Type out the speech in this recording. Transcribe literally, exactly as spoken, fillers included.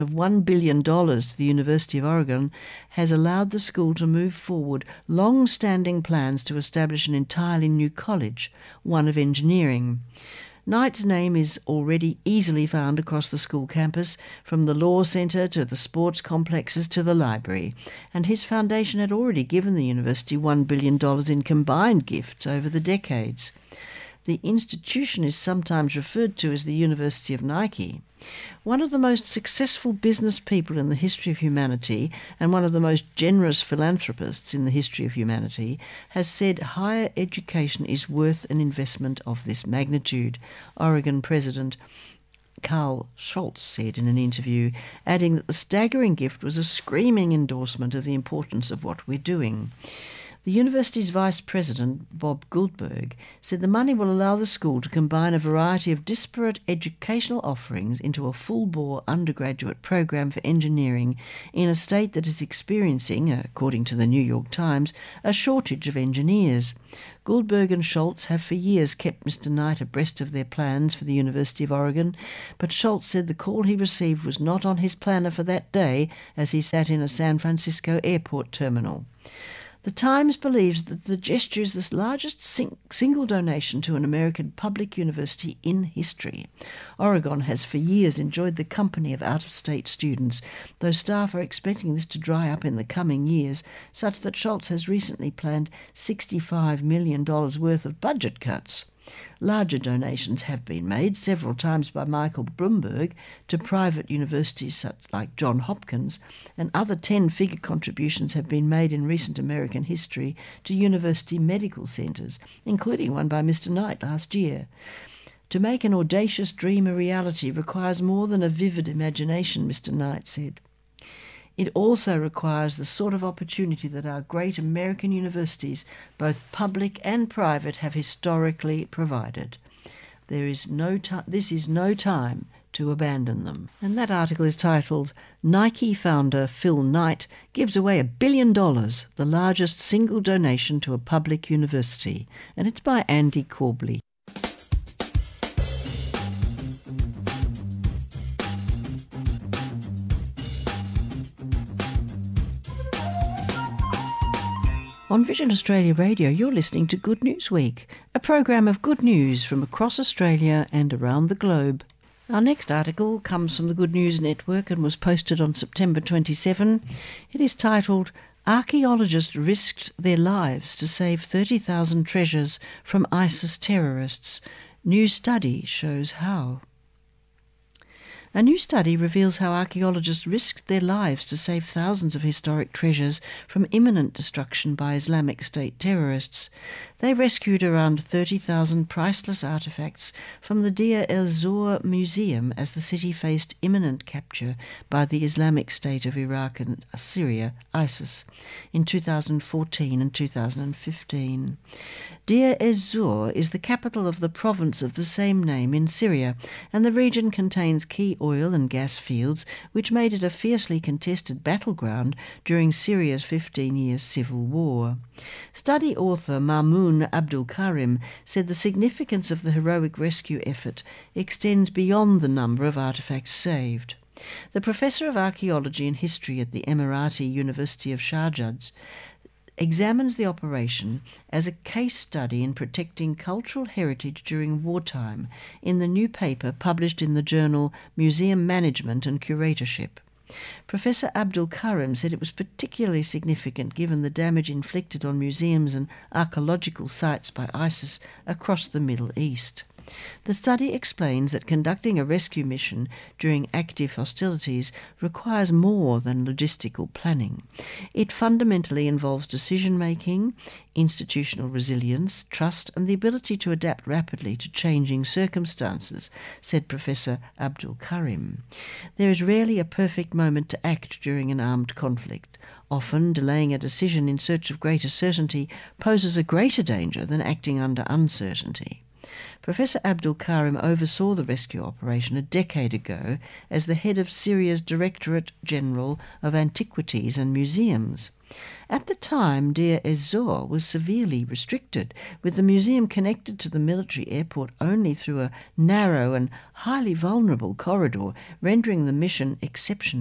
of one billion dollars to the University of Oregon has allowed the school to move forward long-standing plans to establish an entirely new college, one of engineering. Knight's name is already easily found across the school campus, from the law centre to the sports complexes to the library, and his foundation had already given the university one billion dollars in combined gifts over the decades. The institution is sometimes referred to as the University of Nike. One of the most successful business people in the history of humanity and one of the most generous philanthropists in the history of humanity has said higher education is worth an investment of this magnitude, Oregon President Carl Schultz said in an interview, adding that the staggering gift was a screaming endorsement of the importance of what we're doing. The university's vice president, Bob Goldberg, said the money will allow the school to combine a variety of disparate educational offerings into a full-bore undergraduate program for engineering in a state that is experiencing, according to the New York Times, a shortage of engineers. Goldberg and Schultz have for years kept Mister Knight abreast of their plans for the University of Oregon, but Schultz said the call he received was not on his planner for that day as he sat in a San Francisco airport terminal. The Times believes that the gesture is the largest sing- single donation to an American public university in history. Oregon has for years enjoyed the company of out-of-state students, though staff are expecting this to dry up in the coming years, such that Schultz has recently planned sixty-five million dollars worth of budget cuts. Larger donations have been made several times by Michael Bloomberg to private universities such like Johns Hopkins, and other ten-figure contributions have been made in recent American history to university medical centres, including one by Mister Knight last year. To make an audacious dream a reality requires more than a vivid imagination, Mister Knight said. It also requires the sort of opportunity that our great American universities, both public and private, have historically provided. There is no ti- this is no time to abandon them. And that article is titled, Nike founder Phil Knight gives away a billion dollars, the largest single donation to a public university. And it's by Andy Corbley. On Vision Australia Radio, you're listening to Good News Week, a program of good news from across Australia and around the globe. Our next article comes from the Good News Network and was posted on September twenty-seventh. It is titled, Archaeologists Risked Their Lives to Save thirty thousand Treasures from ISIS Terrorists. New study shows how. A new study reveals how archaeologists risked their lives to save thousands of historic treasures from imminent destruction by Islamic State terrorists. They rescued around thirty thousand priceless artefacts from the Deir el-Zor Museum as the city faced imminent capture by the Islamic State of Iraq and Syria, ISIS, in two thousand fourteen and two thousand fifteen. Deir ez-Zor is the capital of the province of the same name in Syria, and the region contains key oil and gas fields, which made it a fiercely contested battleground during Syria's fifteen-year civil war. Study author Mamoun Abdul Karim said the significance of the heroic rescue effort extends beyond the number of artefacts saved. The professor of archaeology and history at the Emirati University of Sharjah examines the operation as a case study in protecting cultural heritage during wartime in the new paper published in the journal Museum Management and Curatorship. Professor Abdul Karim said it was particularly significant given the damage inflicted on museums and archaeological sites by ISIS across the Middle East. The study explains that conducting a rescue mission during active hostilities requires more than logistical planning. It fundamentally involves decision-making, institutional resilience, trust, and the ability to adapt rapidly to changing circumstances, said Professor Abdul Karim. There is rarely a perfect moment to act during an armed conflict. Often, delaying a decision in search of greater certainty poses a greater danger than acting under uncertainty. Professor Abdul Karim oversaw the rescue operation a decade ago as the head of Syria's Directorate General of Antiquities and Museums. At the time, Deir ez-Zor was severely restricted, with the museum connected to the military airport only through a narrow and highly vulnerable corridor, rendering the mission exceptionally